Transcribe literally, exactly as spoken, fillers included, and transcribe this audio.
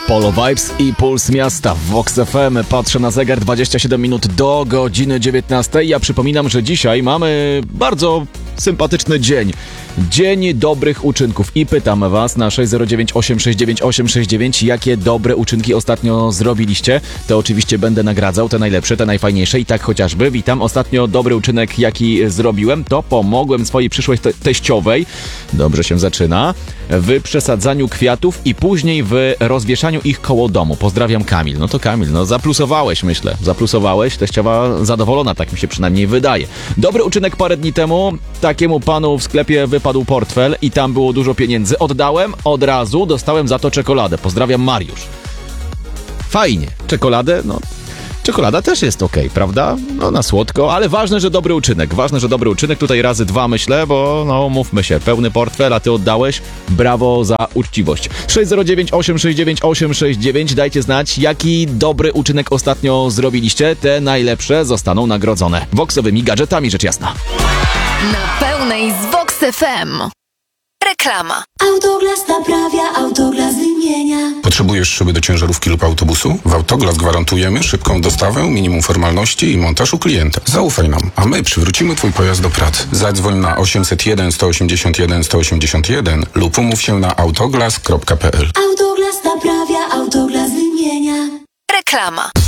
Polo Vibes i Puls Miasta w Vox F M. Patrzę na zegar, dwadzieścia siedem minut do godziny dziewiętnastej. Ja przypominam, że dzisiaj mamy bardzo sympatyczny dzień. Dzień dobrych uczynków. I pytam was na sześć zero dziewięć osiem sześć dziewięć osiem sześć dziewięć, jakie dobre uczynki ostatnio zrobiliście. To oczywiście będę nagradzał, te najlepsze, te najfajniejsze i tak chociażby. Witam. Ostatnio dobry uczynek, jaki zrobiłem, to pomogłem swojej przyszłej te- teściowej, dobrze się zaczyna, w przesadzaniu kwiatów i później w rozwieszaniu ich koło domu. Pozdrawiam, Kamil. No to Kamil, no zaplusowałeś, myślę. Zaplusowałeś, teściowa zadowolona, tak mi się przynajmniej wydaje. Dobry uczynek parę dni temu. Takiemu panu w sklepie wypadł portfel i tam było dużo pieniędzy. Oddałem, od razu dostałem za to czekoladę. Pozdrawiam, Mariusz. Fajnie. Czekoladę, no... Czekolada też jest okej, prawda? No na słodko, ale ważne, że dobry uczynek. Ważne, że dobry uczynek. Tutaj razy dwa myślę, bo no mówmy się, pełny portfel, a ty oddałeś. Brawo za uczciwość. sześć zero dziewięć osiem sześć dziewięć osiem sześć dziewięć. Dajcie znać, jaki dobry uczynek ostatnio zrobiliście. Te najlepsze zostaną nagrodzone voxowymi gadżetami, rzecz jasna. Na pełnej z Vox F M. Reklama. Autoglas naprawia, Autoglas wymienia. Potrzebujesz szyby do ciężarówki lub autobusu? W Autoglas gwarantujemy szybką dostawę, minimum formalności i montaż u klienta. Zaufaj nam, a my przywrócimy twój pojazd do pracy. Zadzwoń na osiemset jeden sto osiemdziesiąt jeden sto osiemdziesiąt jeden lub umów się na autoglas kropka p l. Autoglas naprawia, Autoglas wymienia. Reklama.